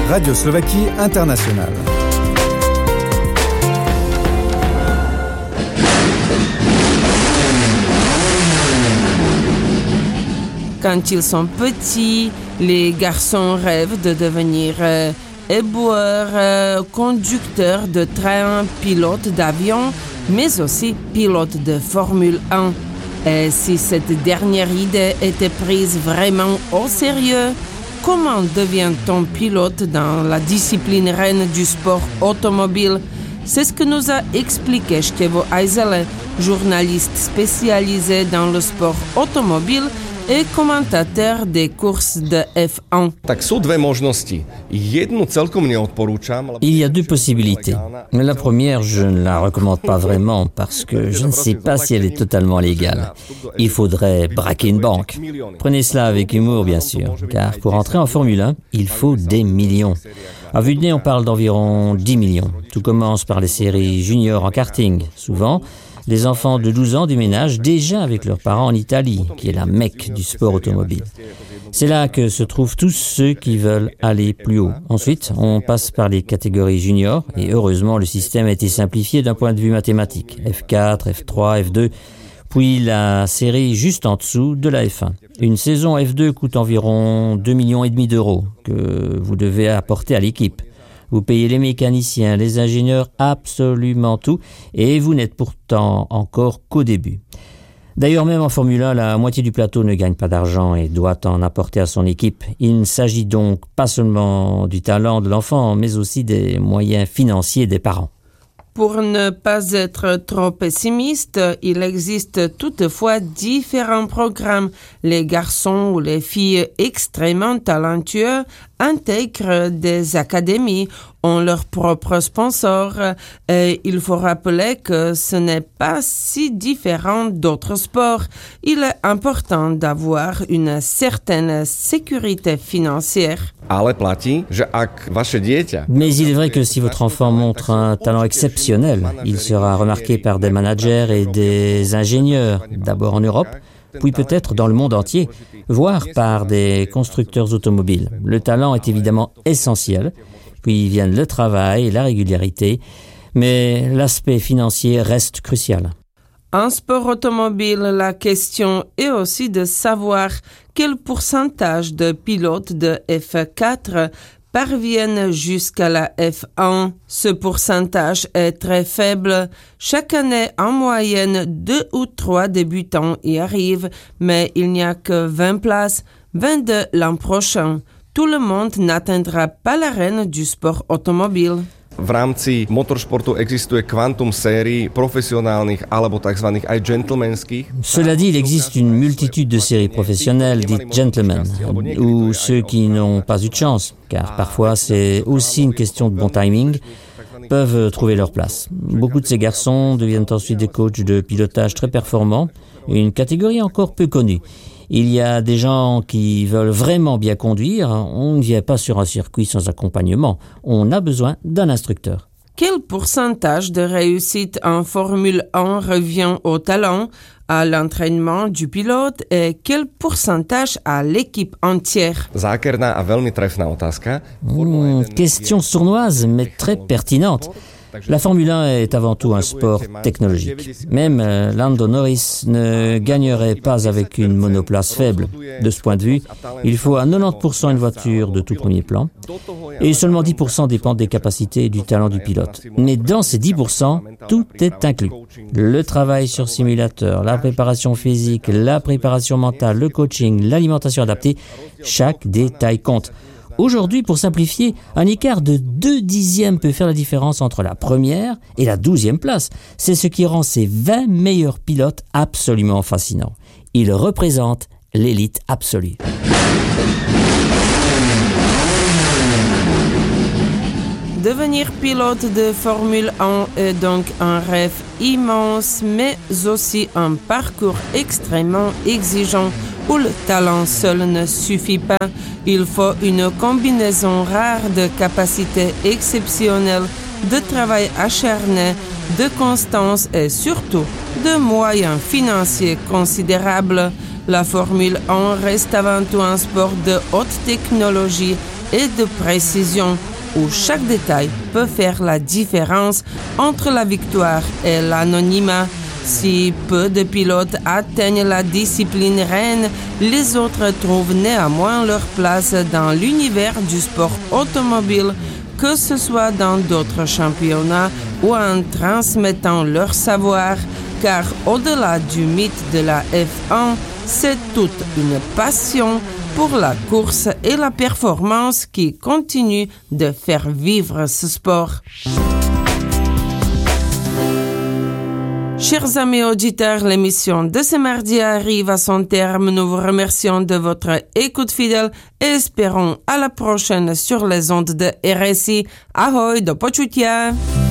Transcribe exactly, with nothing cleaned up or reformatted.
Radio Slovaquie Internationale. Quand ils sont petits, les garçons rêvent de devenir euh, éboueurs, euh, conducteurs de train, pilotes d'avion, mais aussi pilotes de Formule un. Et si cette dernière idée était prise vraiment au sérieux, comment devient-on pilote dans la discipline reine du sport automobile? C'est ce que nous a expliqué Števo Ajzele, journaliste spécialisé dans le sport automobile et commentateur des courses de F un. Il y a deux possibilités. Mais la première, je ne la recommande pas vraiment parce que je ne sais pas si elle est totalement légale. Il faudrait braquer une banque. Prenez cela avec humour, bien sûr, car pour entrer en Formule un, il faut des millions. À vue de nez, on parle d'environ dix millions. Tout commence par les séries juniors en karting. Souvent, les enfants de douze ans déménagent déjà avec leurs parents en Italie, qui est la Mecque du sport automobile. C'est là que se trouvent tous ceux qui veulent aller plus haut. Ensuite, on passe par les catégories juniors, et heureusement, le système a été simplifié d'un point de vue mathématique. F quatre, F trois, F deux, puis la série juste en dessous de la F un. Une saison F deux coûte environ deux virgule cinq millions d'euros que vous devez apporter à l'équipe. Vous payez les mécaniciens, les ingénieurs, absolument tout, et vous n'êtes pourtant encore qu'au début. D'ailleurs, même en Formule un, la moitié du plateau ne gagne pas d'argent et doit en apporter à son équipe. Il ne s'agit donc pas seulement du talent de l'enfant, mais aussi des moyens financiers des parents. Pour ne pas être trop pessimiste, il existe toutefois différents programmes. Les garçons ou les filles extrêmement talentueux intègrent des académies, ont leurs propres sponsors. Et il faut rappeler que ce n'est pas si différent d'autres sports. Il est important d'avoir une certaine sécurité financière. Mais il est vrai que si votre enfant montre un talent exceptionnel, il sera remarqué par des managers et des ingénieurs, d'abord en Europe, puis peut-être dans le monde entier, voire par des constructeurs automobiles. Le talent est évidemment essentiel, puis viennent le travail et la régularité, mais l'aspect financier reste crucial. En sport automobile, la question est aussi de savoir quel pourcentage de pilotes de F quatre parviennent jusqu'à la F un. Ce pourcentage est très faible. Chaque année, en moyenne, deux ou trois débutants y arrivent, mais il n'y a que vingt places, vingt-deux l'an prochain. Tout le monde n'atteindra pas l'arène du sport automobile. V rámci motoršportu existuje kvantum sérií profesionálnych alebo tzv. Aj gentlemanských. Cela dit, il existe une multitude de séries professionnelles dites gentlemen, ou ceux qui n'ont pas eu de chance, car parfois c'est aussi une question de bon timing, peuvent trouver leur place. Beaucoup de ces garçons deviennent ensuite des coachs de pilotage très performants, une catégorie encore peu connue. Il y a des gens qui veulent vraiment bien conduire. On ne vient pas sur un circuit sans accompagnement. On a besoin d'un instructeur. Quel pourcentage de réussite en Formule un revient au talent, à l'entraînement du pilote et quel pourcentage à l'équipe entière? Zákerná a veľmi trefná otázka. Mmh, question sournoise, mais très pertinente. La Formule un est avant tout un sport technologique. Même euh, Lando Norris ne gagnerait pas avec une monoplace faible. De ce point de vue, il faut à quatre-vingt-dix pour cent une voiture de tout premier plan et seulement dix pour cent dépendent des capacités et du talent du pilote. Mais dans ces dix pour cent, tout est inclus. Le travail sur simulateur, la préparation physique, la préparation mentale, le coaching, l'alimentation adaptée, chaque détail compte. Aujourd'hui, pour simplifier, un écart de deux dixièmes peut faire la différence entre la première et la douzième place. C'est ce qui rend ces vingt meilleurs pilotes absolument fascinants. Ils représentent l'élite absolue. Devenir pilote de Formule un est donc un rêve immense, mais aussi un parcours extrêmement exigeant où le talent seul ne suffit pas. Il faut une combinaison rare de capacités exceptionnelles, de travail acharné, de constance et surtout de moyens financiers considérables. La Formule un reste avant tout un sport de haute technologie et de précision, où chaque détail peut faire la différence entre la victoire et l'anonymat. Si peu de pilotes atteignent la discipline reine, les autres trouvent néanmoins leur place dans l'univers du sport automobile, que ce soit dans d'autres championnats ou en transmettant leur savoir, car au-delà du mythe de la F un, c'est toute une passion pour la course et la performance qui continue de faire vivre ce sport. Chers amis auditeurs, l'émission de ce mardi arrive à son terme. Nous vous remercions de votre écoute fidèle et espérons à la prochaine sur les ondes de R S I. Ahoj, do počutia!